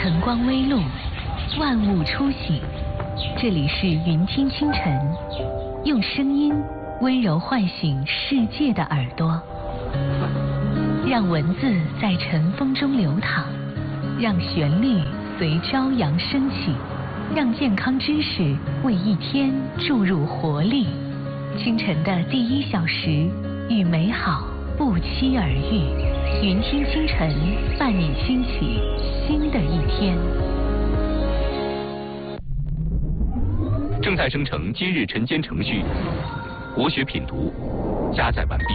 晨光微露，万物初醒。这里是云听清晨，用声音温柔唤醒世界的耳朵，让文字在晨风中流淌，让旋律随朝阳升起，让健康知识为一天注入活力。清晨的第1小时，与美好不期而遇。云听清晨，伴你兴起新的一天。 正在生成今日晨间程序，国学品读加载完毕。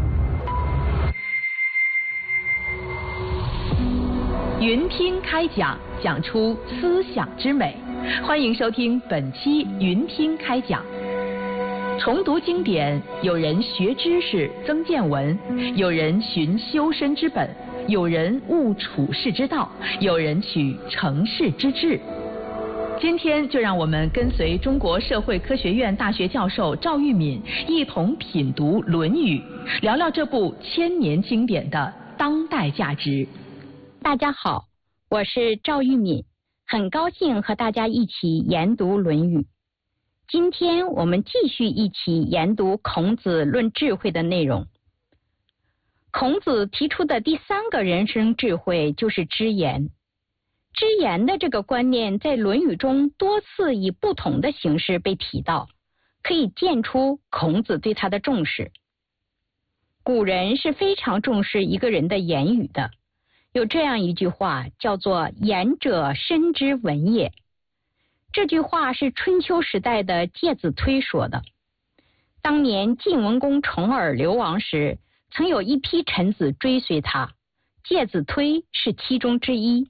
云听开讲，讲出思想之美。欢迎收听本期云听开讲。重读经典，有人学知识增见闻，有人寻修身之本，有人悟处世之道，有人取成事之志。今天就让我们跟随中国社会科学院大学教授赵玉敏一同品读《论语》，聊聊这部千年经典的当代价值。 大家好，我是赵玉敏，很高兴和大家一起研读《论语》。今天我们继续一起研读孔子论智慧的内容。孔子提出的第3个人生智慧就是知言。知言的这个观念在《论语》中多次以不同的形式被提到，可以见出孔子对他的重视。古人是非常重视一个人的言语的，有这样一句话叫做言者身之文也。这句话是春秋时代的介子推说的。当年晋文公重耳流亡时，曾有一批臣子追随他，介子推是其中之一。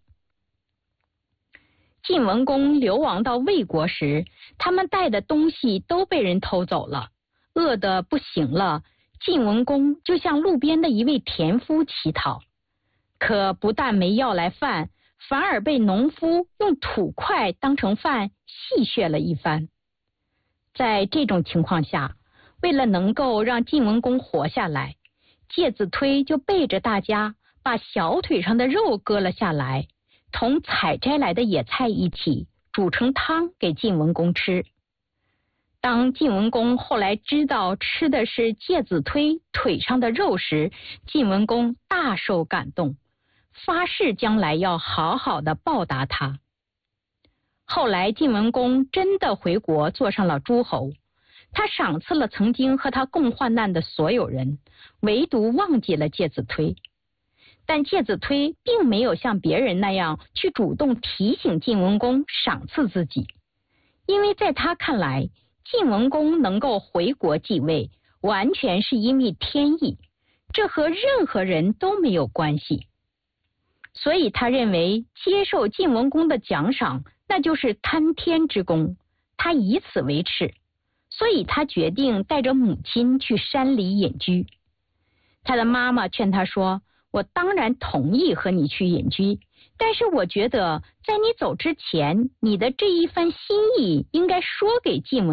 晋文公流亡到魏国时，他们带的东西都被人偷走了，饿得不行了，晋文公就向路边的一位田夫乞讨，可不但没要来饭，反而被农夫用土块当成饭戏谑了一番。在这种情况下，为了能够让晋文公活下来，介子推就背着大家把小腿上的肉割了下来，同采摘来的野菜一起煮成汤给晋文公吃。当晋文公后来知道吃的是介子推腿上的肉时，晋文公大受感动，发誓将来要好好的报答他。后来晋文公真的回国做上了诸侯，他赏赐了曾经和他共患难的所有人，唯独忘记了介子推。但介子推并没有像别人那样去主动提醒晋文公赏赐自己，因为在他看来，晋文公能够回国继位，完全是因为天意，这和任何人都没有关系。所以他认为接受晋文公的奖赏，那就是贪天之功，他以此为耻，所以他决定带着母亲去山里隐居。他的妈妈劝他说，我当然同意和你去隐居，但是我觉得在你走之前，你的这一番心意应该说给晋文公